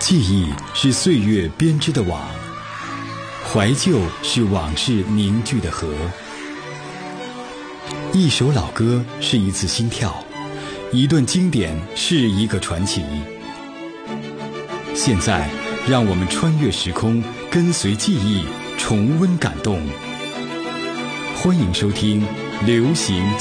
记忆是岁月编织的网，怀旧是往事凝聚的河。一首老歌是一次心跳，一段经典是一个传奇。现在，让我们穿越时空，跟随记忆，重温感动。欢迎收听流行